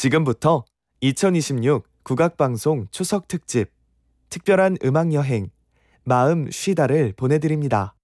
지금부터 2026 국악방송 추석 특집 특별한 음악 여행 마음 쉬다를 보내드립니다.